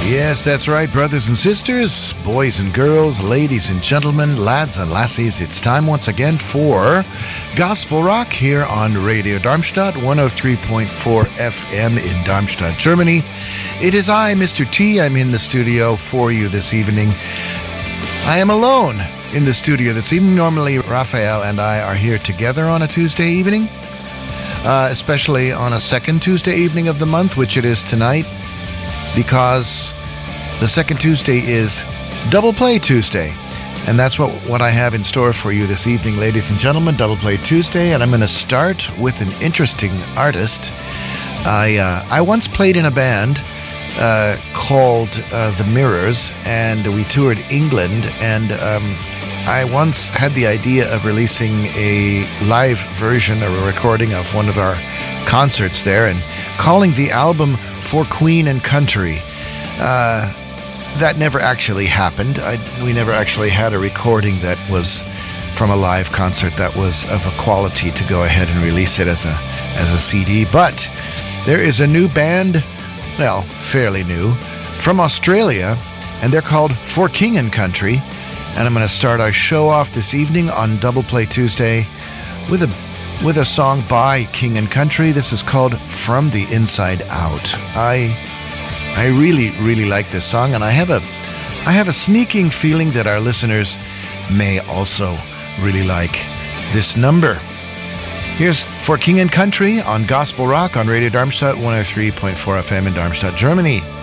Yes, that's right, brothers and sisters, boys and girls, ladies and gentlemen, lads and lassies. It's time once again for Gospel Rock here on Radio Darmstadt, 103.4 FM in Darmstadt, Germany. It is I, Mr. T. I'm in the studio for you this evening. I am alone in the studio this evening. Normally, Raphael and I are here together on a Tuesday evening, especially on a second Tuesday evening of the month, which it is tonight, because the second Tuesday is Double Play Tuesday. And that's what I have in store for you this evening, ladies and gentlemen, Double Play Tuesday. And I'm going to start with an interesting artist. I once played in a band called The Mirrors, and we toured England, and I once had the idea of releasing a live version or a recording of one of our concerts there and calling the album For Queen and Country. That never actually happened. We never actually had a recording that was from a live concert that was of a quality to go ahead and release it as a CD. But there is a new band, well, fairly new, from Australia, and they're called For King and Country. And I'm going to start our show off this evening on Double Play Tuesday with a song by King and Country. This is called From the Inside Out. I really, really like this song, and I have a sneaking feeling that our listeners may also really like this number. Here's For King and Country on Gospel Rock on Radio Darmstadt, 103.4 FM in Darmstadt, Germany.